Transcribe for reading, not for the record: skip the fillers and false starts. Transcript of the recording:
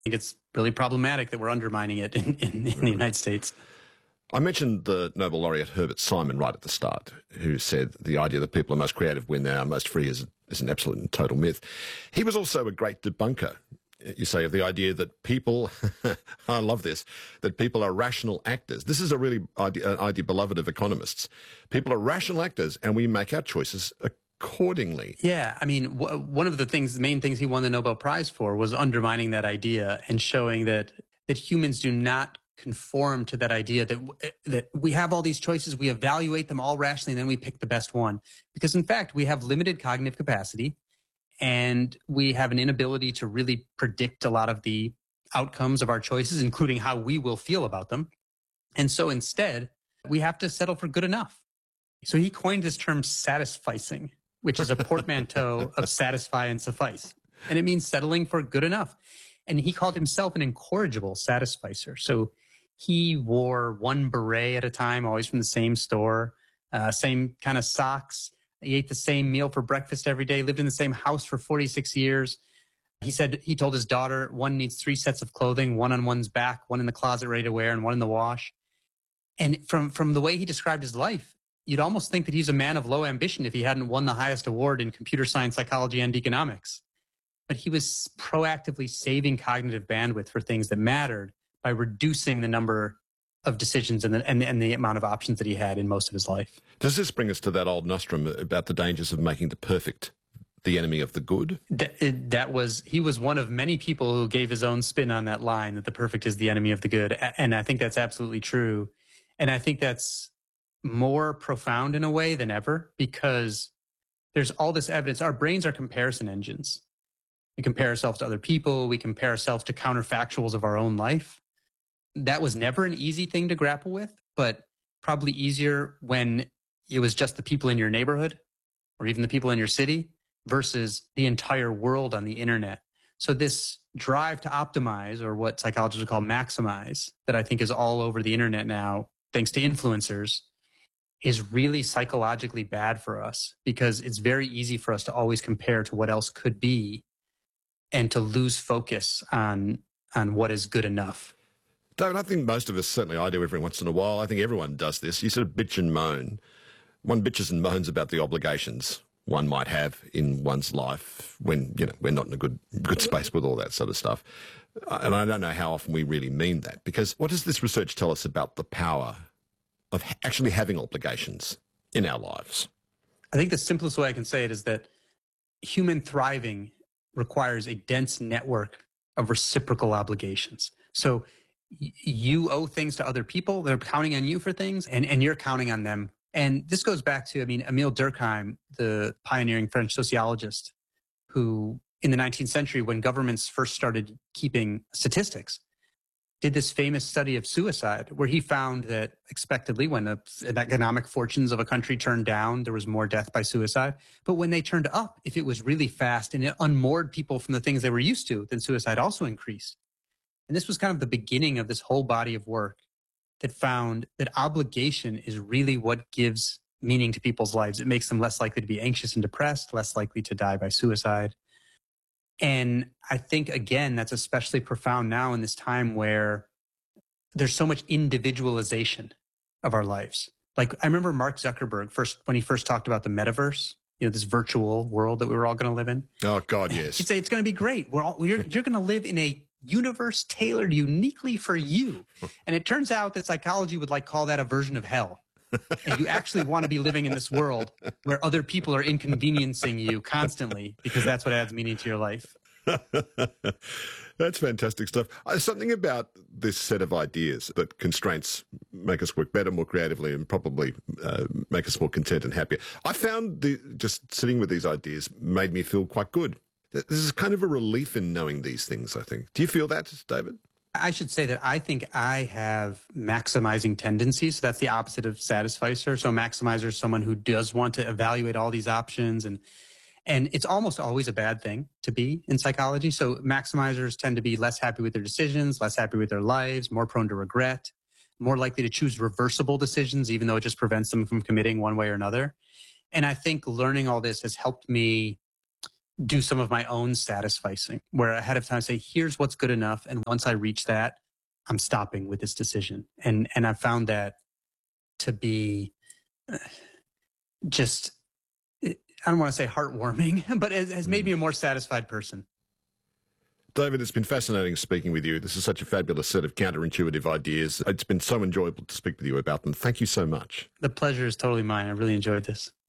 think it's really problematic that we're undermining it in the United States. I mentioned the Nobel laureate Herbert Simon right at the start, who said the idea that people are most creative when they are most free is an absolute and total myth. He was also a great debunker, you say, of the idea that people, I love this, that people are rational actors. This is a really idea beloved of economists. People are rational actors and we make our choices accordingly. Yeah, I mean, one of the main things he won the Nobel Prize for was undermining that idea and showing that humans do not conform to that idea that we have all these choices, we evaluate them all rationally, and then we pick the best one. Because in fact, we have limited cognitive capacity and we have an inability to really predict a lot of the outcomes of our choices, including how we will feel about them. And so instead, we have to settle for good enough. So he coined this term satisficing, which is a portmanteau of satisfy and suffice. And it means settling for good enough. And he called himself an incorrigible satisficer. So he wore one beret at a time, always from the same store, same kind of socks. He ate the same meal for breakfast every day, lived in the same house for 46 years. He told his daughter one needs 3 sets of clothing, one on one's back, one in the closet ready to wear, and one in the wash. And from the way he described his life, you'd almost think that he's a man of low ambition if he hadn't won the highest award in computer science, psychology, and economics. But he was proactively saving cognitive bandwidth for things that mattered by reducing the number of decisions and the amount of options that he had in most of his life. Does this bring us to that old nostrum about the dangers of making the perfect the enemy of the good? He was one of many people who gave his own spin on that line, that the perfect is the enemy of the good. And I think that's absolutely true. And I think that's more profound in a way than ever, because there's all this evidence. Our brains are comparison engines. We compare ourselves to other people. We compare ourselves to counterfactuals of our own life. That was never an easy thing to grapple with, but probably easier when it was just the people in your neighborhood or even the people in your city versus the entire world on the internet. So this drive to optimize, or what psychologists would call maximize, that I think is all over the internet now, thanks to influencers, is really psychologically bad for us, because it's very easy for us to always compare to what else could be and to lose focus on what is good enough. David, I think most of us, certainly I do every once in a while, I think everyone does this. You sort of bitch and moan. One bitches and moans about the obligations one might have in one's life when, we're not in a good space with all that sort of stuff. And I don't know how often we really mean that, because what does this research tell us about the power of actually having obligations in our lives? I think the simplest way I can say it is that human thriving requires a dense network of reciprocal obligations. So you owe things to other people. They're counting on you for things, and you're counting on them. And this goes back to, Emile Durkheim, the pioneering French sociologist, who in the 19th century, when governments first started keeping statistics, did this famous study of suicide, where he found that expectedly when the economic fortunes of a country turned down, there was more death by suicide. But when they turned up, if it was really fast and it unmoored people from the things they were used to, then suicide also increased. And this was kind of the beginning of this whole body of work that found that obligation is really what gives meaning to people's lives. It makes them less likely to be anxious and depressed, less likely to die by suicide. And I think, again, that's especially profound now in this time where there's so much individualization of our lives. Like, I remember Mark Zuckerberg when he first talked about the metaverse, this virtual world that we were all going to live in. Oh, God, yes. He'd say it's going to be great. You're going to live in a universe tailored uniquely for you. And it turns out that psychology would call that a version of hell. And you actually want to be living in this world where other people are inconveniencing you constantly, because that's what adds meaning to your life. That's fantastic stuff. Something about this set of ideas that constraints make us work better, more creatively, and probably make us more content and happier. I found just sitting with these ideas made me feel quite good. There's kind of a relief in knowing these things, I think. Do you feel that, David? I should say that I think I have maximizing tendencies. So that's the opposite of satisficer. So maximizer is someone who does want to evaluate all these options, and it's almost always a bad thing to be in psychology. So maximizers tend to be less happy with their decisions, less happy with their lives, more prone to regret, more likely to choose reversible decisions, even though it just prevents them from committing one way or another. And I think learning all this has helped me do some of my own satisficing, where ahead of time say, here's what's good enough. And once I reach that, I'm stopping with this decision. And I found that to be just, I don't want to say heartwarming, but it has made me a more satisfied person. David, it's been fascinating speaking with you. This is such a fabulous set of counterintuitive ideas. It's been so enjoyable to speak with you about them. Thank you so much. The pleasure is totally mine. I really enjoyed this.